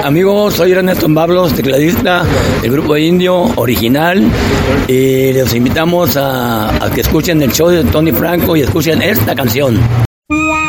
Amigos, soy Ernesto Pablos, tecladista del grupo Indio original, y les invitamos a que escuchen el show de Tony Franco y escuchen esta canción.